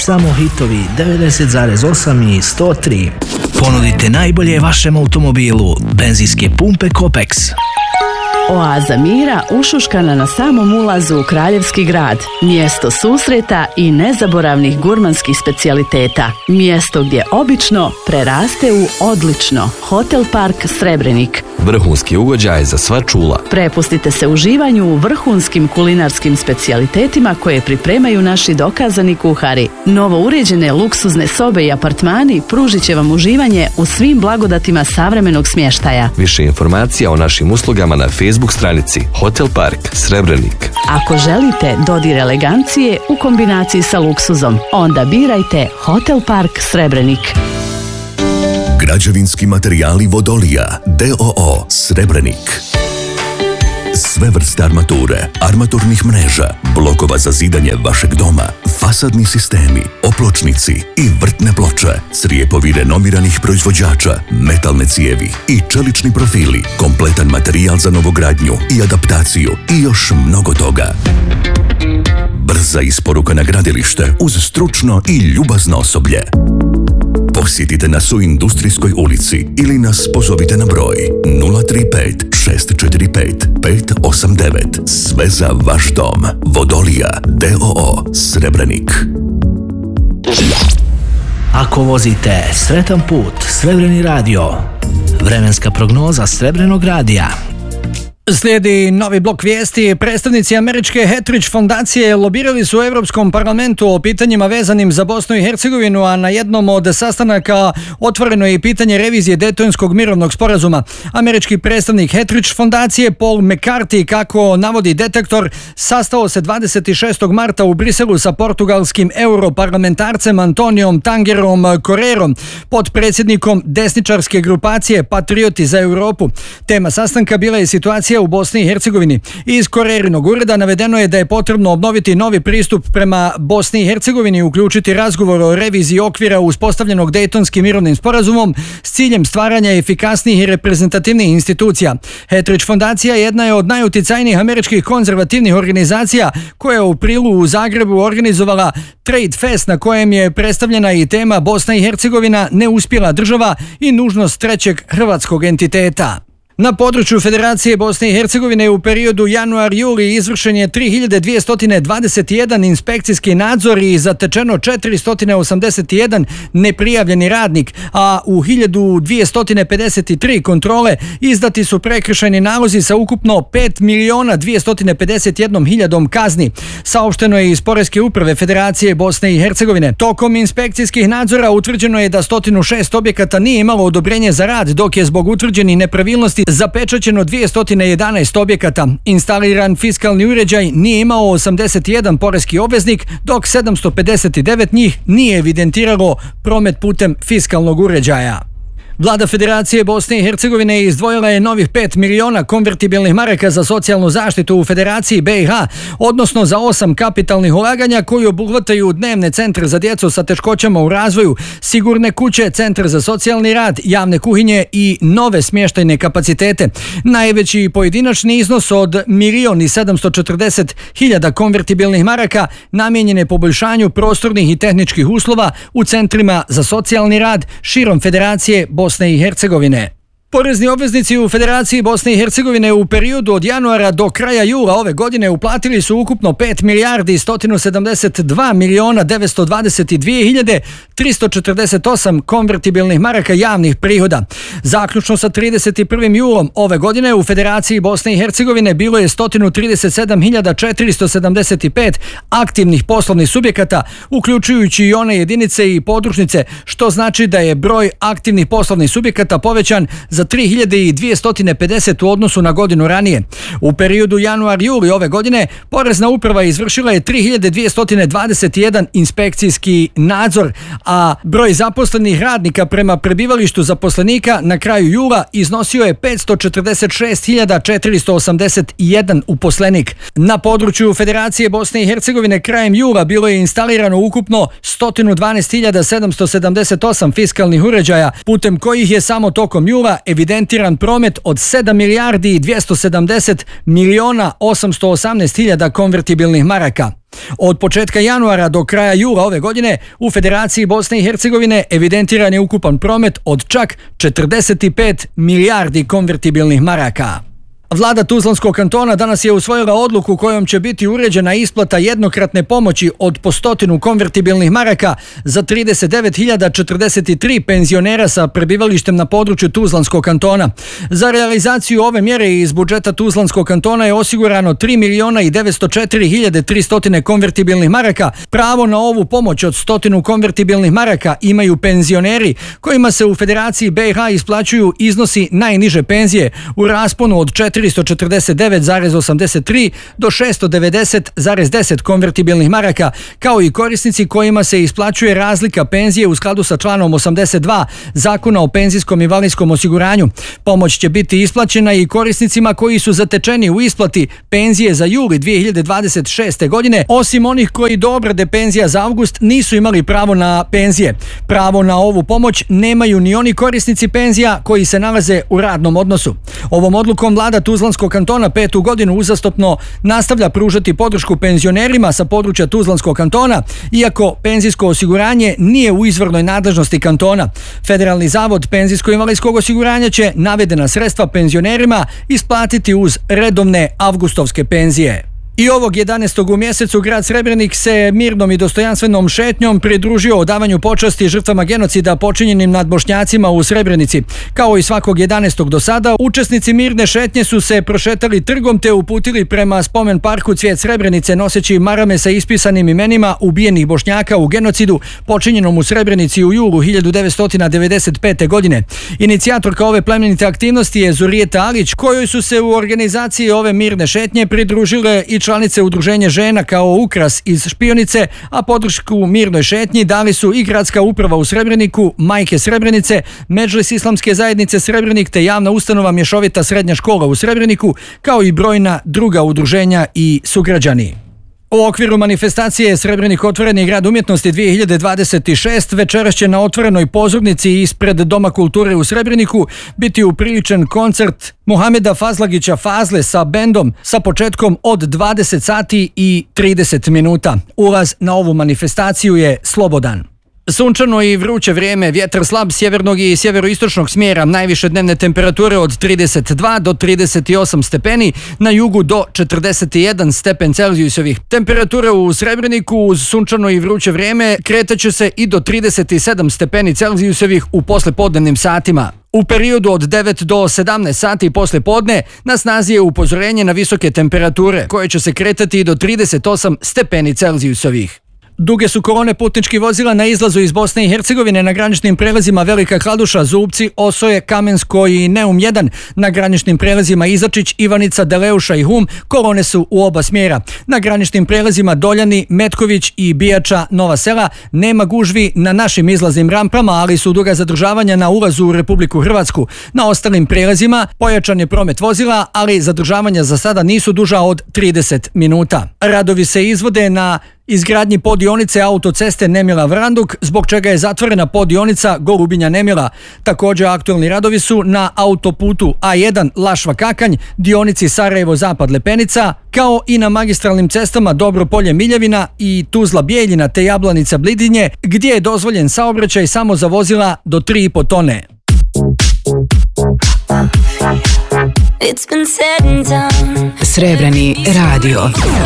Samo hitovi 90,8 i 103. Ponudite najbolje vašem automobilu. Benzinske pumpe Kopex. Oaza mira ušuškana na samom ulazu u Kraljevski grad. Mjesto susreta i nezaboravnih gurmanskih specijaliteta. Mjesto gdje obično preraste u odlično. Hotel Park Srebrenik. Vrhunski ugođaj za sva čula. Prepustite se uživanju u vrhunskim kulinarskim specijalitetima koje pripremaju naši dokazani kuhari. Novo uređene luksuzne sobe i apartmani pružit će vam uživanje u svim blagodatima savremenog smještaja. Više informacija o našim uslugama na Facebook stranici Hotel Park Srebrenik. Ako želite dodir elegancije u kombinaciji sa luksuzom, onda birajte Hotel Park Srebrenik. Građevinski materijali Vodolija d.o.o. Srebrenik. Sve vrste armature, armaturnih mreža, blokova za zidanje vašeg doma, fasadni sistemi, opločnici i vrtne ploče, crijepovi renomiranih proizvođača, metalne cijevi i čelični profili, kompletan materijal za novogradnju i adaptaciju i još mnogo toga. Brza isporuka na gradilište uz stručno i ljubazno osoblje. Posjetite nas u Industrijskoj ulici ili nas pozovite na broj 035 645 589. Sve za vaš dom. Vodolija d.o.o. Srebrenik. Ako vozite sretan put, Srebreni radio. Vremenska prognoza Srebrenog radija. Slijedi novi blok vijesti. Predstavnici američke Hetrić fondacije lobirali su u Europskom parlamentu o pitanjima vezanim za Bosnu i Hercegovinu, a na jednom od sastanaka otvoreno je i pitanje revizije Daytonskog mirovnog sporazuma. Američki predstavnik Hetrić fondacije Paul McCarthy, kako navodi Detektor, sastao se 26. marta u Briselu sa portugalskim europarlamentarcem Antonijom Tangerom Correrom, potpredsjednikom desničarske grupacije Patrioti za Europu. Tema sastanka bila je situacija u Bosni i Hercegovini. Iz Correrinog ureda navedeno je da je potrebno obnoviti novi pristup prema Bosni i Hercegovini i uključiti razgovor o reviziji okvira uspostavljenog Daytonskim mirovnim sporazumom s ciljem stvaranja efikasnijih i reprezentativnih institucija. Hetrić fondacija jedna je od najuticajnijih američkih konzervativnih organizacija koja je u aprilu u Zagrebu organizovala Trade Fest na kojem je predstavljena i tema Bosna i Hercegovina, neuspjela država i nužnost trećeg hrvatskog entiteta. Na području Federacije Bosne i Hercegovine u periodu januar-juli izvršen je 3221 inspekcijski nadzor i zatečeno 481 neprijavljeni radnik, a u 1253 kontrole izdati su prekršajni nalozi sa ukupno 5.251.000 kazni. Saopšteno je iz Poreske uprave Federacije Bosne i Hercegovine. Tokom inspekcijskih nadzora utvrđeno je da 106 objekata nije imalo odobrenje za rad, dok je zbog utvrđenih nepravilnosti zapečaćeno 211 objekata. Instaliran fiskalni uređaj nije imao 81 poreski obveznik, dok 759 njih nije evidentiralo promet putem fiskalnog uređaja. Vlada Federacije Bosne i Hercegovine izdvojila je novih 5 miliona konvertibilnih maraka za socijalnu zaštitu u Federaciji BiH, odnosno za 8 kapitalnih ulaganja koji obuhvataju dnevne centre za djecu sa teškoćama u razvoju, sigurne kuće, centar za socijalni rad, javne kuhinje i nove smještajne kapacitete. Najveći pojedinačni iznos od 1.740.000 konvertibilnih maraka namijenjen je poboljšanju prostornih i tehničkih uslova u centrima za socijalni rad širom Federacije Bosne i Hercegovine. Porezni obveznici u Federaciji Bosne i Hercegovine u periodu od januara do kraja jula ove godine uplatili su ukupno 5 milijardi 172 miliona 922 hiljade 348 konvertibilnih maraka javnih prihoda. Zaključno sa 31. julom ove godine u Federaciji Bosne i Hercegovine bilo je 137.475 aktivnih poslovnih subjekata, uključujući i one jedinice i podružnice, što znači da je broj aktivnih poslovnih subjekata povećan za 3250 u odnosu na godinu ranije. U periodu januar-juli ove godine Porezna uprava izvršila je 3221 inspekcijski nadzor, a broj zaposlenih radnika prema prebivalištu zaposlenika na kraju jula iznosio je 546.481 uposlenik. Na području Federacije Bosne i Hercegovine krajem jula bilo je instalirano ukupno 112.778 fiskalnih uređaja, putem kojih je samo tokom jula evidentiran promet od 7 milijardi i 270 miliona 818 hiljada konvertibilnih maraka. Od početka januara do kraja jula ove godine u Federaciji Bosne i Hercegovine evidentiran je ukupan promet od čak 45 milijardi konvertibilnih maraka. Vlada Tuzlanskog kantona danas je usvojila odluku kojom će biti uređena isplata jednokratne pomoći od po 100 konvertibilnih maraka za 39.043 penzionera sa prebivalištem na području Tuzlanskog kantona. Za realizaciju ove mjere iz budžeta Tuzlanskog kantona je osigurano 3.904.300 konvertibilnih maraka. Pravo na ovu pomoć od 100 konvertibilnih maraka imaju penzioneri kojima se u Federaciji BiH isplaćuju iznosi najniže penzije u rasponu od 449,83 do 690,10 konvertibilnih maraka, kao i korisnici kojima se isplaćuje razlika penzije u skladu sa članom 82 Zakona o penzijskom i invalidskom osiguranju. Pomoć će biti isplaćena i korisnicima koji su zatečeni u isplati penzije za juli 2026. godine, osim onih koji do obrade penzija za avgust nisu imali pravo na penzije. Pravo na ovu pomoć nemaju ni oni korisnici penzija koji se nalaze u radnom odnosu. Ovom odlukom vlada Tuzlanskog kantona 5. godinu uzastopno nastavlja pružati podršku penzionerima sa područja Tuzlanskog kantona, iako penzijsko osiguranje nije u izvornoj nadležnosti kantona. Federalni zavod penzijsko-invalidskog osiguranja će navedena sredstva penzionerima isplatiti uz redovne avgustovske penzije. I ovog 11. u mjesecu grad Srebrenik se mirnom i dostojanstvenom šetnjom pridružio odavanju počasti žrtvama genocida počinjenim nad Bošnjacima u Srebrenici. Kao i svakog 11. do sada, učesnici mirne šetnje su se prošetali trgom te uputili prema spomen parku Cvijet Srebrenice noseći marame sa ispisanim imenima ubijenih Bošnjaka u genocidu počinjenom u Srebrenici u julu 1995. godine. Inicijatorka ove plemenite aktivnosti je Zurijeta Alić, kojoj su se u organizaciji ove mirne šetnje pridružile i članice Udruženja žena kao ukras iz Špionice, a podršku mirnoj šetnji dali su i gradska uprava u Srebreniku, Majke Srebrenice, Medžlis Islamske zajednice Srebrenik te javna ustanova Mješovita srednja škola u Srebreniku, kao i brojna druga udruženja i sugrađani. U okviru manifestacije Srebrenik otvoreni grad umjetnosti 2026 večeras će na otvorenoj pozornici ispred Doma kulture u Srebreniku biti upriličen koncert Muhameda Fazlagića Fazle sa bendom sa početkom od 20 sati i 30 minuta. Ulaz na ovu manifestaciju je slobodan. Sunčano i vruće vrijeme, vjetar slab sjevernog i sjeveroistočnog smjera, najviše dnevne temperature od 32 do 38 stepeni, na jugu do 41 stepen Celzijusovih. Temperature u Srebreniku uz sunčano i vruće vrijeme kretaće se i do 37 stepeni Celzijusovih u poslepodnevnim satima. U periodu od 9 do 17 sati posle podne na snazi je upozorenje na visoke temperature, koje će se kretati i do 38 stepeni Celzijusovih. Duge su kolone putničkih vozila na izlazu iz Bosne i Hercegovine na graničnim prelazima Velika Kladuša, Zubci, Osoje, Kamensko i Neum 1. Na graničnim prelazima Izačić, Ivanica, Deleuša i Hum kolone su u oba smjera. Na graničnim prelazima Doljani, Metković i Bijača, Nova Sela nema gužvi na našim izlaznim rampama, ali su duga zadržavanja na ulazu u Republiku Hrvatsku. Na ostalim prelazima pojačan je promet vozila, ali zadržavanja za sada nisu duža od 30 minuta. Radovi se izvode na izgradnji poddionice autoceste Nemila-Vranduk, zbog čega je zatvorena poddionica Golubinja-Nemila. Također aktualni radovi su na autoputu A1 Lašva-Kakanj, dionici Sarajevo-Zapad-Lepenica, kao i na magistralnim cestama Dobropolje-Miljevina i Tuzla-Bijeljina te Jablanica-Blidinje, gdje je dozvoljen saobraćaj samo za vozila do 3,5 tone. Srebrni radio.